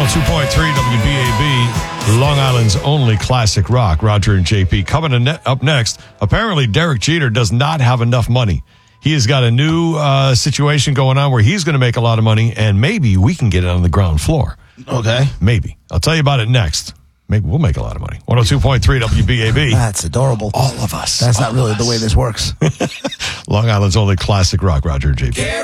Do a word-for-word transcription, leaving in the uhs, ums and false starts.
oh two point three W B A B, Long Island's only classic rock. Roger and J P coming to ne- up next. Apparently, Derek Jeter does not have enough money. He has got a new uh, situation going on where he's going to make a lot of money, and maybe we can get it on the ground floor. Okay. Maybe. I'll tell you about it next. Maybe we'll make a lot of money. one oh two point three W B A B. That's adorable. All of us. That's All not really us. the way this works. Long Island's only classic rock. Roger and J P.